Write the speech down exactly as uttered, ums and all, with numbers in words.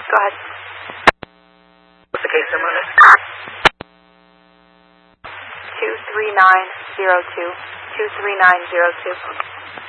Go ahead. What's the case number? two three nine zero two. two three nine zero two.